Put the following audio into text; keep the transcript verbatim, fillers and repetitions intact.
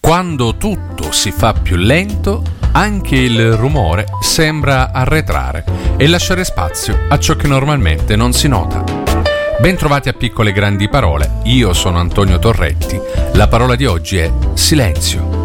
Quando tutto si fa più lento, anche il rumore sembra arretrare e lasciare spazio a ciò che normalmente non si nota. Bentrovati a Piccole Grandi Parole, io sono Antonio Torretti. La parola di oggi è silenzio.